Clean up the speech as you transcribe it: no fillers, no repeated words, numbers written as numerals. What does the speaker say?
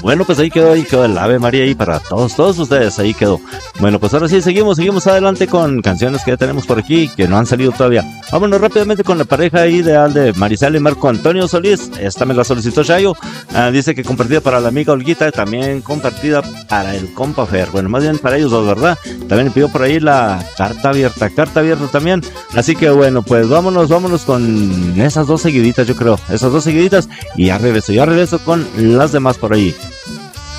Bueno, pues ahí quedó el Ave María ahí para todos ustedes, ahí quedó. Bueno, pues ahora sí, seguimos adelante con canciones que ya tenemos por aquí, que no han salido todavía. Vámonos rápidamente con la pareja ideal de Marisela y Marco Antonio Solís. Esta me la solicitó Chayo. Dice que compartida para la amiga Olguita, también compartida para el compa Fer. Bueno, más bien para ellos dos, ¿verdad? También me pidió por ahí la carta abierta también. Así que bueno, pues vámonos con esas dos seguiditas, yo creo. Esas dos seguiditas y ya regreso con las demás por ahí.